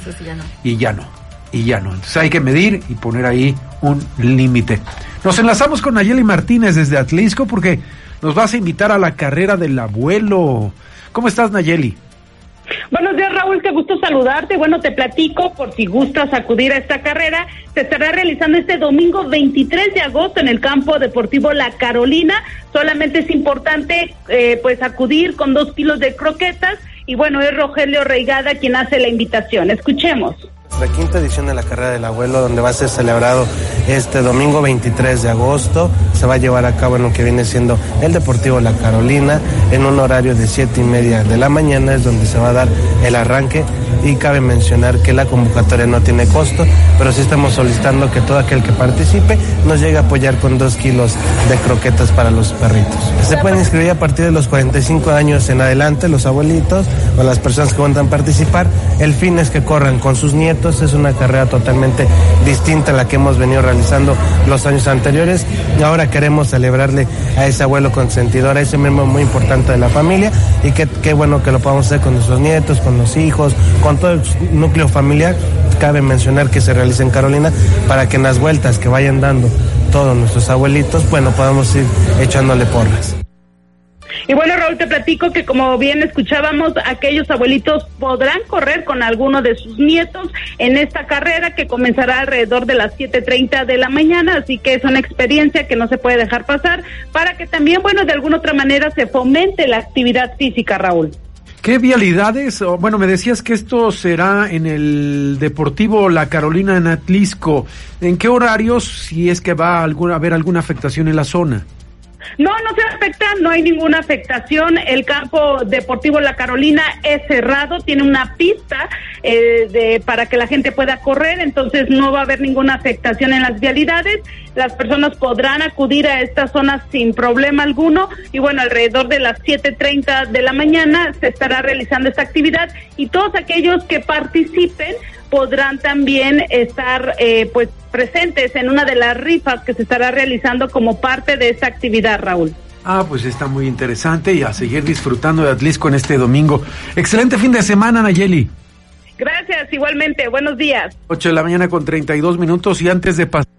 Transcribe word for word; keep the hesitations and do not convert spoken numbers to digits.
Eso sí, ya no. Y ya no, y ya no. Entonces hay que medir y poner ahí un límite. Nos enlazamos con Nayeli Martínez desde Atlisco porque nos vas a invitar a la carrera del abuelo. ¿Cómo estás, Nayeli? Buenos días, Raúl, qué gusto saludarte. Bueno, te platico, por si gustas acudir a esta carrera, se estará realizando este domingo veintitrés de agosto en el campo deportivo La Carolina. Solamente es importante, eh, pues, acudir con dos kilos de croquetas. Y bueno, es Rogelio Reigada quien hace la invitación. Escuchemos. La quinta edición de la carrera del abuelo, donde va a ser celebrado este domingo veintitrés de agosto, se va a llevar a cabo en lo que viene siendo el Deportivo La Carolina, en un horario de siete y media de la mañana, es donde se va a dar el arranque. Y cabe mencionar que la convocatoria no tiene costo, pero sí estamos solicitando que todo aquel que participe nos llegue a apoyar con dos kilos de croquetas para los perritos. Se pueden inscribir a partir de los cuarenta y cinco años en adelante, los abuelitos o las personas que van a participar. El fin es que corran con sus nietos. Es una carrera totalmente distinta a la que hemos venido realizando los años anteriores. Ahora queremos celebrarle a ese abuelo consentidor, a ese miembro muy importante de la familia, y qué qué bueno que lo podamos hacer con nuestros nietos, con los hijos, con todo el núcleo familiar. Cabe mencionar que se realiza en Carolina para que en las vueltas que vayan dando todos nuestros abuelitos, bueno, podamos ir echándole porras. Y bueno, Raúl, te platico que como bien escuchábamos, aquellos abuelitos podrán correr con alguno de sus nietos en esta carrera que comenzará alrededor de las siete treinta de la mañana, así que es una experiencia que no se puede dejar pasar para que también, bueno, de alguna otra manera se fomente la actividad física, Raúl. ¿Qué vialidades? Bueno, me decías que esto será en el Deportivo La Carolina en Atlisco. ¿En qué horarios, si es que va a, alguna, a haber alguna afectación en la zona? No, no se afecta, no hay ninguna afectación. El campo deportivo La Carolina es cerrado, tiene una pista eh, de, para que la gente pueda correr, entonces no va a haber ninguna afectación en las vialidades. Las personas podrán acudir a esta zona sin problema alguno y bueno, alrededor de las siete treinta de la mañana se estará realizando esta actividad y todos aquellos que participen podrán también estar eh, pues presentes en una de las rifas que se estará realizando como parte de esta actividad, Raúl. Ah, pues está muy interesante y a seguir disfrutando de Atlisco en este domingo. Excelente fin de semana, Nayeli. Gracias, igualmente, buenos días. ocho de la mañana con treinta y dos minutos y antes de pasar